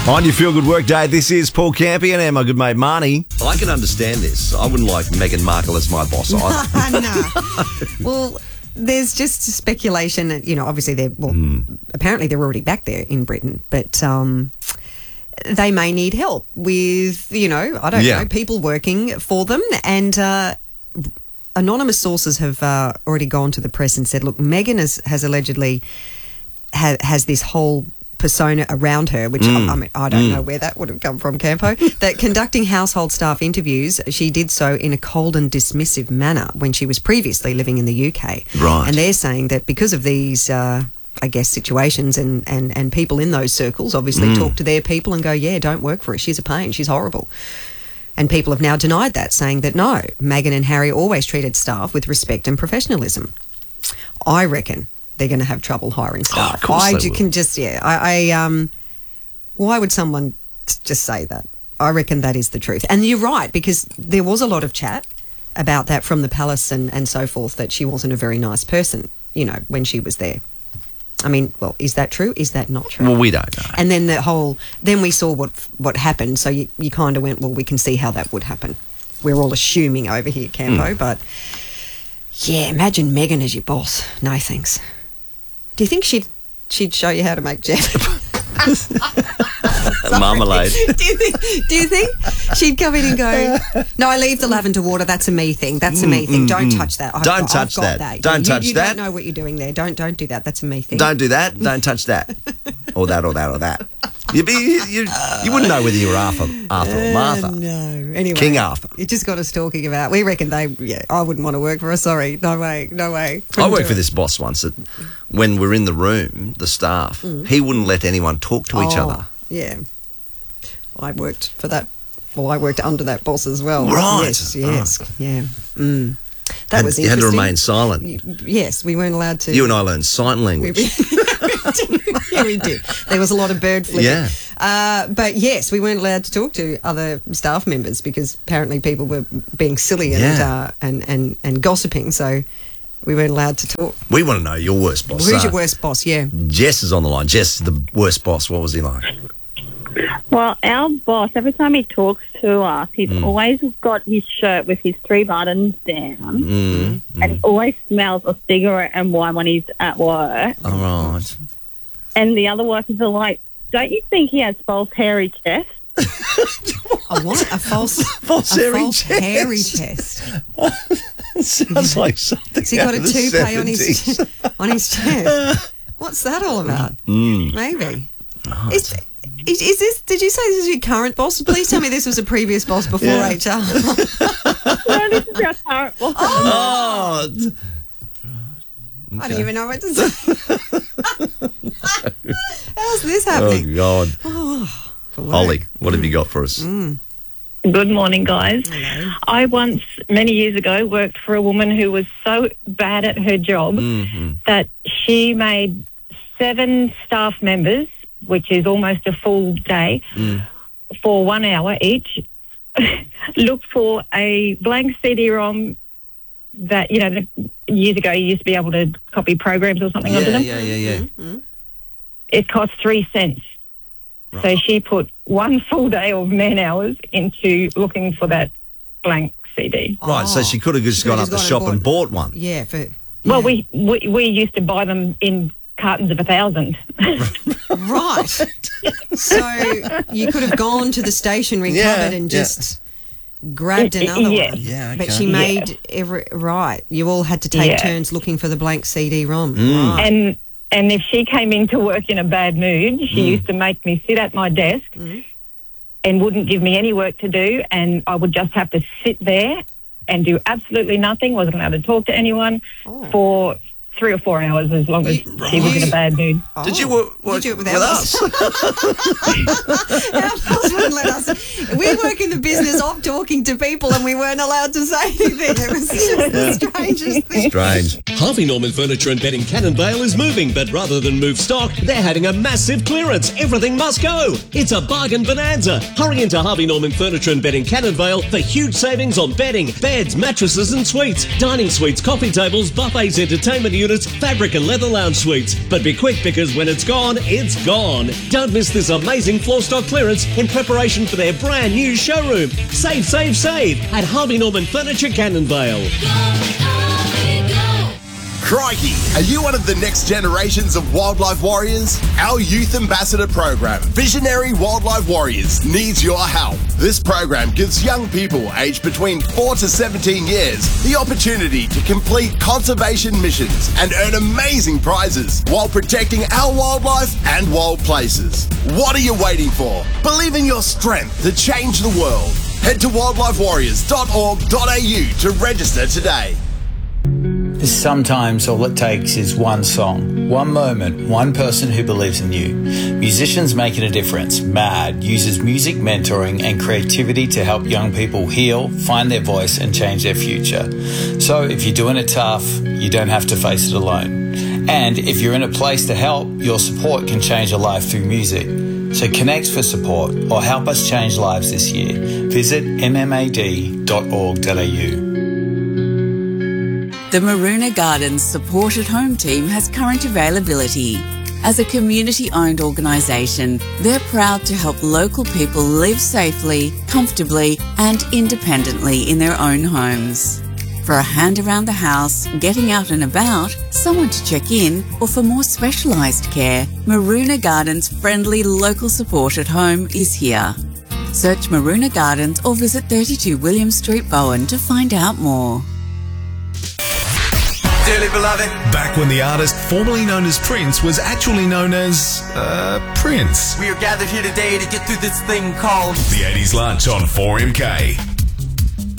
On your Feel Good Work Day, this is Paul Campion and my good mate Marnie. I can understand this. I wouldn't like Meghan Markle as my boss either. No. Well, there's just speculation. Obviously apparently they're already back there in Britain, but they may need help with, I don't know, people working for them. And anonymous sources have already gone to the press and said, look, Meghan has allegedly has this whole persona around her, which I don't know where that would have come from, Campo, that conducting household staff interviews, she did so in a cold and dismissive manner when she was previously living in the UK. Right. And they're saying that because of these, situations and people in those circles obviously talk to their people and go, yeah, don't work for her. She's a pain. She's horrible. And people have now denied that, saying that no, Meghan and Harry always treated staff with respect and professionalism. I reckon they're going to have trouble hiring staff. Of course they will. Why would someone just say that? I reckon that is the truth. And you're right, because there was a lot of chat about that from the palace and so forth, that she wasn't a very nice person, when she was there. I mean, well, is that true? Is that not true? Well, we don't know. And then then we saw what happened, so you kind of went, well, we can see how that would happen. We're all assuming over here, Campo, but yeah, imagine Meghan as your boss. No thanks. Do you think she'd show you how to make jam? Marmalade. Do you think she'd come in and go, no, I leave the lavender water, that's a me thing. That's a me thing. Don't touch that. Don't touch that. Don't touch that. You don't know what you're doing there. Don't do that. That's a me thing. Don't do that. Don't touch that. Or that, or that, or that. You wouldn't know whether you were Arthur or Martha. No. Anyway. King Arthur. It just got us talking about, we reckon I wouldn't want to work for her. Sorry. No way. I worked for this boss once that when we're in the room, the staff, he wouldn't let anyone talk to each other. Yeah. I worked for that. Well, I worked under that boss as well. Right. Yes. Yeah. That was interesting. You had to remain silent. Yes, we weren't allowed to. You and I learned sign language. Yeah, we did. There was a lot of bird flipping. Yeah. But yes, we weren't allowed to talk to other staff members because apparently people were being silly and gossiping, so we weren't allowed to talk. We want to know your worst boss. Who's your worst boss? Yeah. Jess is on the line. Jess, the worst boss. What was he like? Well, our boss, every time he talks to us, he's always got his shirt with his 3 buttons down, and he always smells of cigarette and wine when he's at work. All right. And the other workers are like, don't you think he has false hairy chest? A what? A false hairy chest. Sounds like something. Has he got a toupee on his chest? What's that all about? Maybe. Oh, Is this? Did you say this is your current boss? Please tell me this was a previous boss before HR. No, this is our current boss. Oh. Okay. I don't even know what to say. How's this happening? Oh, God. Holly, what have you got for us? Good morning, guys. Hello. I once, many years ago, worked for a woman who was so bad at her job that she made 7 staff members, which is almost a full day, for 1 hour each, look for a blank CD-ROM that, years ago you used to be able to copy programs or something onto them. Yeah. It cost 3 cents. Right. So she put 1 full day of man hours into looking for that blank CD. Right, so she could have just gone up the shop and bought one. Yeah. Well, we used to buy them in cartons of 1,000. Right. So you could have gone to the stationery cupboard and just grabbed another one. Yeah, okay. But she made you all had to take turns looking for the blank CD-ROM. Right. And if she came into work in a bad mood, she used to make me sit at my desk and wouldn't give me any work to do, and I would just have to sit there and do absolutely nothing, wasn't allowed to talk to anyone for 3 or 4 hours as long as she was in a bad mood. Did you work do it with us? Our boss wouldn't let us. We work in the business of talking to people and we weren't allowed to say anything. It was just the strangest thing. Strange. Harvey Norman Furniture and Bedding Cannondale is moving, but rather than move stock, they're having a massive clearance. Everything must go. It's a bargain bonanza. Hurry into Harvey Norman Furniture and Bedding Cannondale for huge savings on bedding, beds, mattresses and suites, dining suites, coffee tables, buffets, entertainment units, units, fabric and leather lounge suites. But be quick, because when it's gone, it's gone. Don't miss this amazing floor stock clearance in preparation for their brand new showroom. Save, save, save at Harvey Norman Furniture, Cannonvale. Crikey, are you one of the next generations of wildlife warriors? Our Youth Ambassador program, Visionary Wildlife Warriors, needs your help. This program gives young people aged between 4 to 17 years the opportunity to complete conservation missions and earn amazing prizes while protecting our wildlife and wild places. What are you waiting for? Believe in your strength to change the world. Head to wildlifewarriors.org.au to register today. Sometimes all it takes is one song, one moment, one person who believes in you. Musicians Making a Difference, MAD, uses music mentoring and creativity to help young people heal, find their voice and change their future. So if you're doing it tough, you don't have to face it alone. And if you're in a place to help, your support can change a life through music. So connect for support or help us change lives this year. Visit mmad.org.au. The Maroona Gardens Support at Home team has current availability. As a community-owned organisation, they're proud to help local people live safely, comfortably and independently in their own homes. For a hand around the house, getting out and about, someone to check in, or for more specialised care, Maroona Gardens' friendly local support at home is here. Search Maroona Gardens or visit 32 William Street, Bowen to find out more. Dearly beloved. Back when the artist formerly known as Prince was actually known as, Prince. We are gathered here today to get through this thing called The 80s Lunch on 4MK.